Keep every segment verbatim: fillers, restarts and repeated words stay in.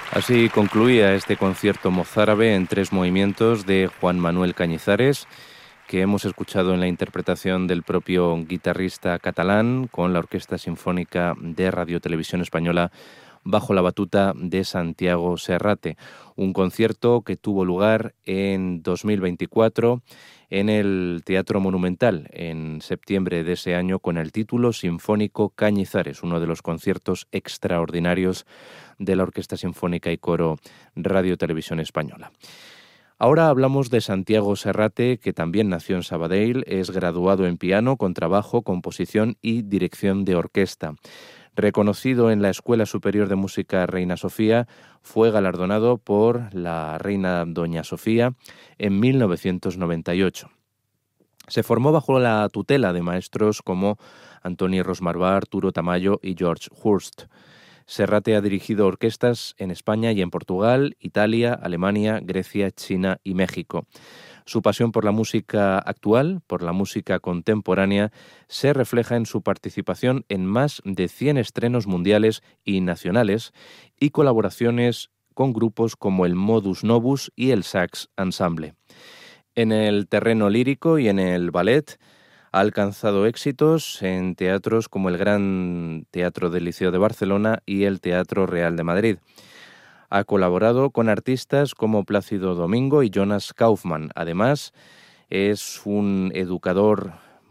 Así concluía este concierto mozárabe en tres movimientos de Juan Manuel Cañizares, que hemos escuchado en la interpretación del propio guitarrista catalán con la Orquesta Sinfónica de Radio Televisión Española bajo la batuta de Santiago Serrate. Un concierto que tuvo lugar en dos mil veinticuatro en el Teatro Monumental en septiembre de ese año con el título Sinfónico Cañizares, uno de los conciertos extraordinarios de la Orquesta Sinfónica y Coro Radio Televisión Española. Ahora hablamos de Santiago Serrate, que también nació en Sabadell, es graduado en piano, contrabajo, composición y dirección de orquesta. Reconocido en la Escuela Superior de Música Reina Sofía, fue galardonado por la Reina Doña Sofía en mil novecientos noventa y ocho. Se formó bajo la tutela de maestros como Antoni Rosmarvà, Arturo Tamayo y George Hurst. Serrate ha dirigido orquestas en España y en Portugal, Italia, Alemania, Grecia, China y México. Su pasión por la música actual, por la música contemporánea, se refleja en su participación en más de cien estrenos mundiales y nacionales y colaboraciones con grupos como el Modus Novus y el Sax Ensemble. En el terreno lírico y en el ballet ha alcanzado éxitos en teatros como el Gran Teatro del Liceo de Barcelona y el Teatro Real de Madrid. Ha colaborado con artistas como Plácido Domingo y Jonas Kaufmann. Además, es un educador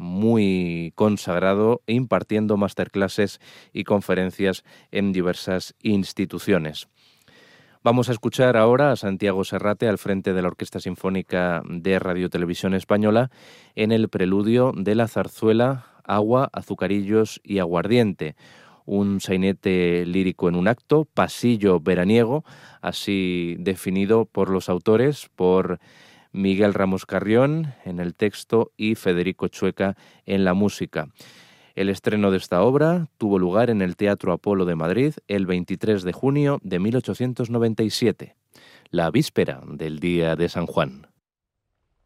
muy consagrado, impartiendo masterclasses y conferencias en diversas instituciones. Vamos a escuchar ahora a Santiago Serrate al frente de la Orquesta Sinfónica de Radio Televisión Española en el preludio de la zarzuela Agua, Azucarillos y Aguardiente, un sainete lírico en un acto, pasillo veraniego, así definido por los autores, por Miguel Ramos Carrión en el texto y Federico Chueca en la música. El estreno de esta obra tuvo lugar en el Teatro Apolo de Madrid el veintitrés de junio de mil ochocientos noventa y siete, la víspera del Día de San Juan.